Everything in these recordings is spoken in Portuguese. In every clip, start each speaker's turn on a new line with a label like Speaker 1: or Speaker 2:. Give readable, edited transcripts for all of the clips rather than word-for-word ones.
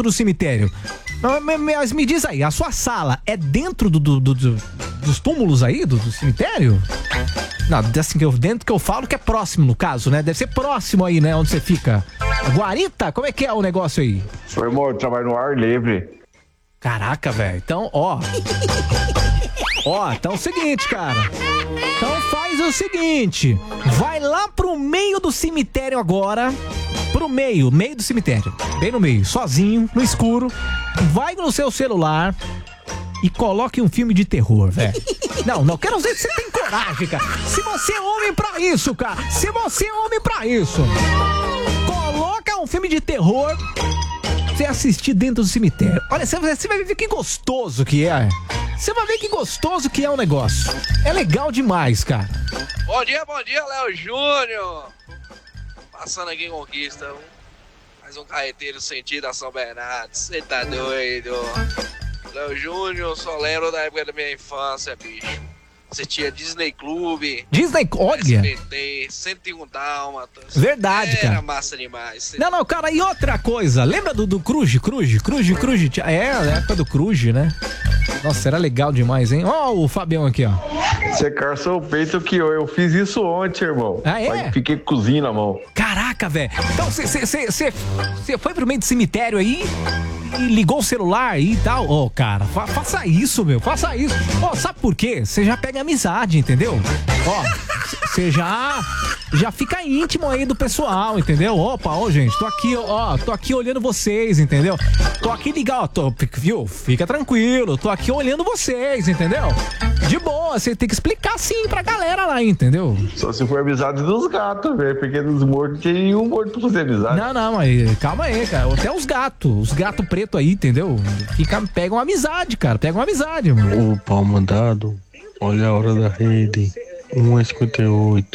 Speaker 1: do cemitério. Mas me diz aí, a sua sala é dentro dos túmulos aí, do cemitério? Não, assim, dentro que eu falo que é próximo, no caso, né? Deve ser próximo aí, né? Onde você fica. Guarita? Como é que é o negócio aí?
Speaker 2: Meu irmão, eu trabalho no ar livre.
Speaker 1: Caraca, velho. Então, então é o seguinte, cara. Então faz o seguinte. Vai lá pro meio do cemitério agora. Pro meio do cemitério. Bem no meio, sozinho, no escuro. Vai no seu celular e coloque um filme de terror, velho. Não, quero ver se você tem coragem, cara. Se você é homem pra isso, cara. Se você é homem pra isso. Coloca um filme de terror. Você assistir dentro do cemitério. Olha, você vai ver que gostoso que é. Você vai ver que gostoso que é o negócio. É legal demais, cara.
Speaker 3: Bom dia, Léo Júnior. Passando aqui em Conquista. Mais um carreteiro sentido a São Bernardo. Você tá doido? Léo Júnior, só lembro da época da minha infância, bicho. Você tinha Disney Clube.
Speaker 1: Disney, olha.
Speaker 3: SBT, 101 Dálmatas.
Speaker 1: Verdade, cara.
Speaker 3: Era massa demais.
Speaker 1: Não, cara, e outra coisa. Lembra do Cruz? É, a época do Cruz, né? Nossa, era legal demais, hein? Ó, o Fabião aqui, ó.
Speaker 2: Você carçou o peito que eu fiz isso ontem, irmão.
Speaker 1: Ah, é?
Speaker 2: Fiquei com cozinho na mão.
Speaker 1: Caraca, velho. Então, você foi pro meio do cemitério aí e ligou o celular aí e tal. Ô, cara, faça isso, meu. Faça isso. Ó, sabe por quê? Você já pega amizade, entendeu? Ó, você já fica íntimo aí do pessoal, entendeu? Opa, gente, tô aqui olhando vocês, entendeu? Tô aqui ligado, viu? Fica tranquilo, tô aqui olhando vocês, entendeu? De boa, você tem que explicar sim pra galera lá, entendeu?
Speaker 2: Só se for amizade dos gatos, velho, porque dos mortos tem nenhum morto pra fazer amizade.
Speaker 1: Não, mas calma aí, cara. Até os gatos pretos aí, entendeu? Pegam amizade, cara, pegam amizade, mano.
Speaker 4: O pau mandado, olha a hora da rede, 1h58.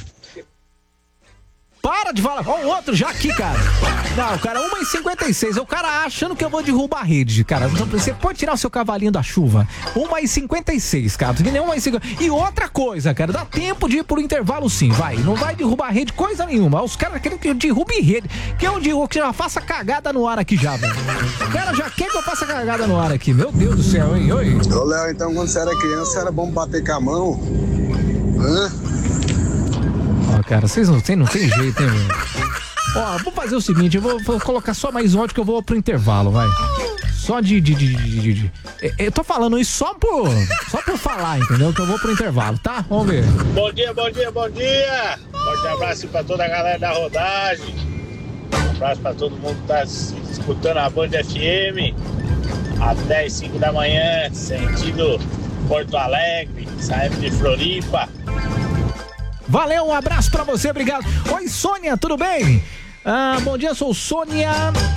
Speaker 1: Para de falar, ó, o outro já aqui, cara. Não, cara, 1h56. É o cara achando que eu vou derrubar a rede, cara. Então, você pode tirar o seu cavalinho da chuva. 1h56, cara. E outra coisa, cara, dá tempo de ir pro intervalo sim, vai. Não vai derrubar a rede coisa nenhuma. Os caras querem que eu derrube rede. Que eu já faça cagada no ar aqui já, velho. O cara já quer que eu faça cagada no ar aqui. Meu Deus do céu, hein? Oi.
Speaker 5: Ô, Léo, então quando você era criança, era bom bater com a mão? Hã?
Speaker 1: Ó, cara, vocês não tem jeito, hein, velho? Ó, vou fazer o seguinte, eu vou colocar só mais um áudio que eu vou pro intervalo, vai. Só eu tô falando isso só por falar, entendeu? Que eu vou pro intervalo, tá? Vamos ver.
Speaker 6: Bom dia. Forte abraço pra toda a galera da rodagem. Um abraço pra todo mundo que tá escutando a Band FM. Até as 5 da manhã, sentido Porto Alegre, saindo de Floripa.
Speaker 1: Valeu, um abraço pra você, obrigado. Oi, Sônia, tudo bem? Bom dia, sou Sônia.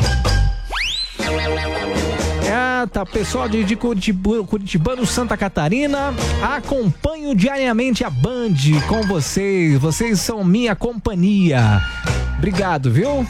Speaker 1: Tá, pessoal de Curitibano, Santa Catarina. Acompanho diariamente a Band com vocês. Vocês são minha companhia. Obrigado, viu?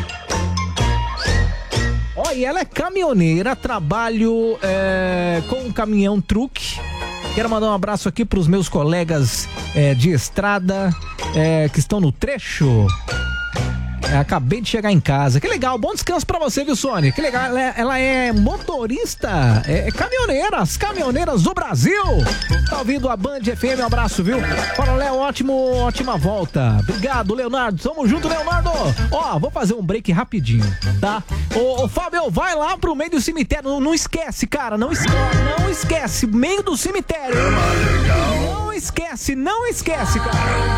Speaker 1: Olha, ela é caminhoneira, trabalho com um caminhão truque. Quero mandar um abraço aqui para os meus colegas de estrada que estão no trecho. Acabei de chegar em casa. Que legal, bom descanso pra você, viu, Sônia? Que legal, ela é motorista, caminhoneira, as caminhoneiras do Brasil. Tá ouvindo a Band FM, um abraço, viu? Fala, Léo, ótima volta. Obrigado, Leonardo. Tamo junto, Leonardo. Ó, vou fazer um break rapidinho, tá? Ô, Fábio, vai lá pro meio do cemitério. Não esquece, cara, não esquece. Meio do cemitério. Não esquece, cara.